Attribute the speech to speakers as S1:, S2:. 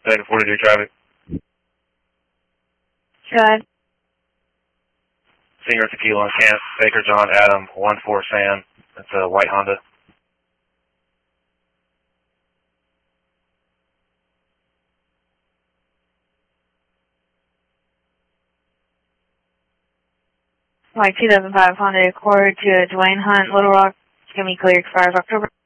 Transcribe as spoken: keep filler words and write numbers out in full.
S1: Second forty-three traffic.
S2: Go ahead.
S1: Singer Tequila on Camp, Baker John Adam, one four Sam. That's a white Honda.
S2: Like two thousand five Honda Accord to Dwayne Hunt, Little Rock. Give me clear, expires October.